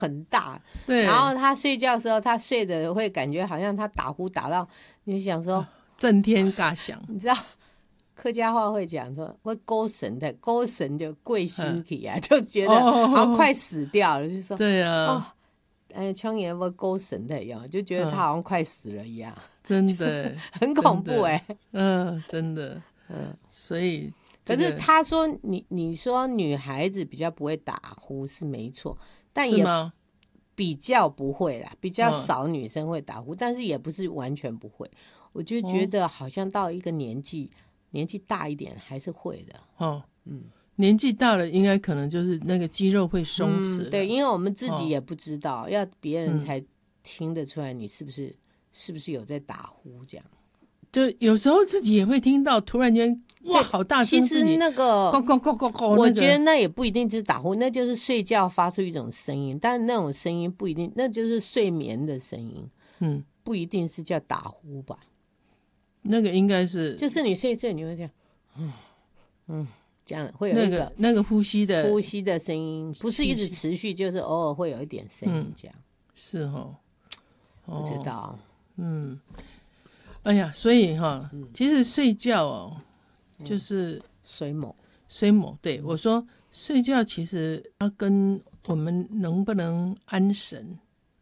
很大， 对， 然后他睡觉的时候，他睡的会感觉好像他打呼打到，你想说震天尬响， 你知道客家话会讲说会勾神的，勾神就跪心体啊，就觉得好像快死掉了，就说对啊， 청爷会勾神的一样，就觉得他好像快死了一样， 真的很恐怖真的，所以可是他说你说女孩子比较不会打呼是没错，但也比较不会啦，比较少女生会打呼，但是也不是完全不会。我就觉得好像到一个年纪大一点还是会的。 年纪大了应该可能就是那个肌肉会松弛了， 对，因为我们自己也不知道，要别人才听得出来你是不是有在打呼这样。 就有时候自己也会听到，突然间哇，好大声！ 其实那个，我觉得那也不一定是打呼，那就是睡觉发出一种声音，但是那种声音不一定，那就是睡眠的声音，不一定是叫打呼吧？ 那个应该是， 就是你睡你会这样，这样会有一个那个呼吸的声音，不是一直持续，就是偶尔会有一点声音这样。 是哦， 不知道， 哎呀，所以其实睡觉就是睡某， 对，我说睡觉其实要跟我们能不能安神，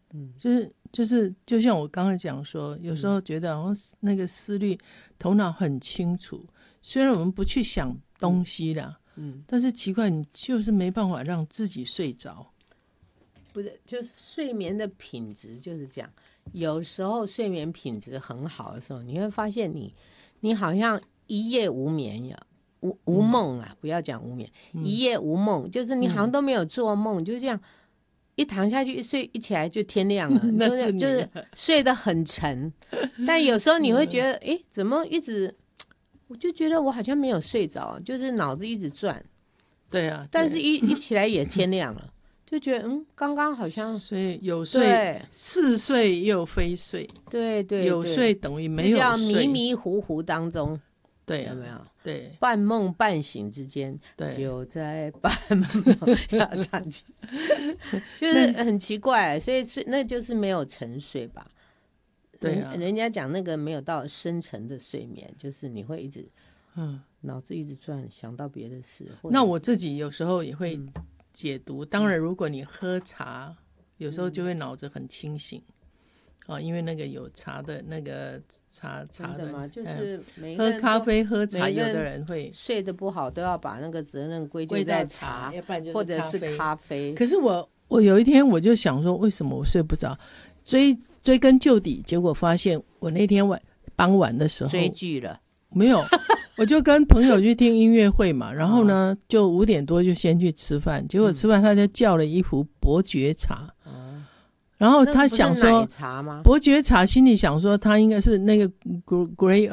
就像我刚才讲说，有时候觉得好像那个思虑头脑很清楚，虽然我们不去想东西啦，但是奇怪，你就是没办法让自己睡着。 不是，就是睡眠的品质就是这样。有时候睡眠品质很好的时候，你会发现你好像一夜无眠呀，无梦啊，不要讲无眠，一夜无梦，就是你好像都没有做梦，就这样一躺下去一睡一起来就天亮了，就是睡得很沉。但有时候你会觉得，怎么一直，我就觉得我好像没有睡着，就是脑子一直转。 对啊， 但是一起来也天亮了。就觉得刚刚好像所以有睡，似睡又非睡， 对， 有睡等于没有睡， 叫迷迷糊糊当中， 对， 有没有？ 对， 半梦半醒之间，就在半梦要唱起，就是很奇怪，所以那就是没有沉睡吧？对啊，人家讲那个没有到深层的睡眠，就是你会一直脑子一直转，想到别的事。 那我自己有时候也会解读，当然如果你喝茶有时候就会脑子很清醒，因为那个有茶的那个茶的嘛，就是喝咖啡喝茶，有的人会睡得不好都要把那个责任归咎在茶，或者是咖啡。 可是我有一天我就想说，为什么我睡不着？追根究底，结果发现我那天傍晚的时候追剧了， 没有。我就跟朋友去听音乐会嘛，然后呢就5点多就先去吃饭，结果吃饭他就叫了一壶伯爵茶，然后他想说伯爵茶，心里想说他应该是那个 Grey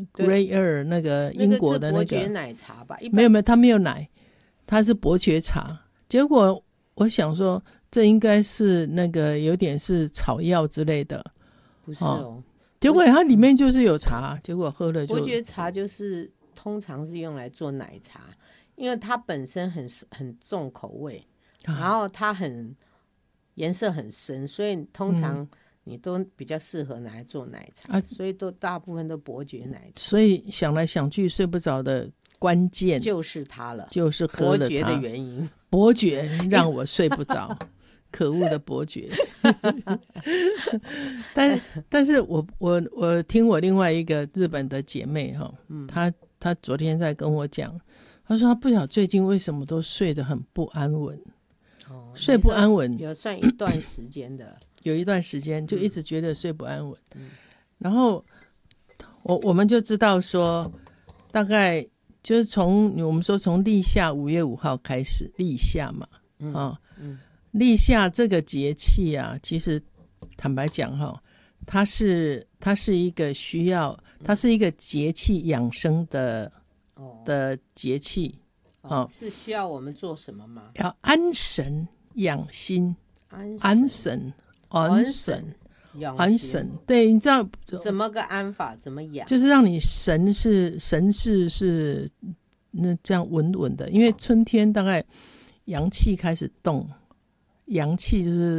Earl 那个英国的那个伯爵奶茶吧？ 没有他没有奶，他是伯爵茶。结果我想说这应该是那个有点是草药之类的， 不是哦。 结果它里面就是有茶，结果喝了就。 伯爵茶就是通常是用来做奶茶，因为它本身很重口味，然后它颜色很深，所以通常你都比较适合拿来做奶茶，所以大部分都伯爵奶茶。 所以想来想去睡不着的关键就是它了， 就是喝了它， 伯爵的原因。 伯爵让我睡不着。可恶的伯爵但是我听我另外一个日本的姐妹她昨天在跟我讲，她说她不晓得最近为什么都睡得很不安稳，睡不安稳有算一段时间的有一段时间就一直觉得睡不安稳，然后我们就知道说大概就是我们说从立夏5月5号开始，立夏嘛立夏这个节气啊，其实坦白讲它是一个需要，它是一个节气养生的节气是需要我们做什么吗？ 要安神养心，安神对，你知道怎么个安法？怎么养？ 就是让你神是那这样稳稳的，因为春天大概阳气开始动， 阳气就是